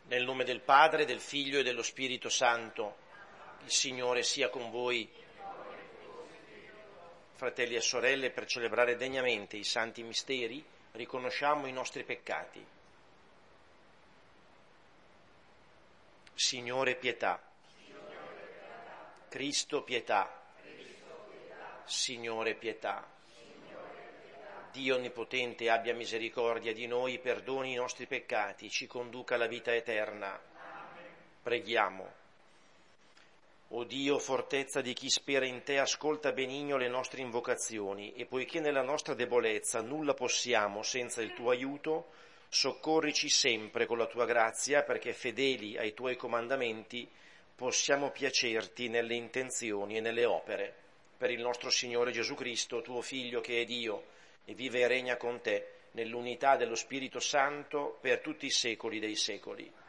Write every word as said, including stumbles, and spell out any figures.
Nel nome del Padre, del Figlio e dello Spirito Santo, il Signore sia con voi. Fratelli e sorelle, per celebrare degnamente i santi misteri, riconosciamo i nostri peccati. Signore, pietà. Cristo, pietà. Signore, pietà. Dio Onnipotente abbia misericordia di noi, perdoni i nostri peccati, ci conduca alla vita eterna. Preghiamo. O Dio, fortezza di chi spera in te, ascolta benigno le nostre invocazioni e poiché nella nostra debolezza nulla possiamo senza il tuo aiuto, soccorrici sempre con la tua grazia, perché fedeli ai tuoi comandamenti possiamo piacerti nelle intenzioni e nelle opere. Per il nostro Signore Gesù Cristo, tuo Figlio, che è Dio e vive e regna con te nell'unità dello Spirito Santo per tutti i secoli dei secoli.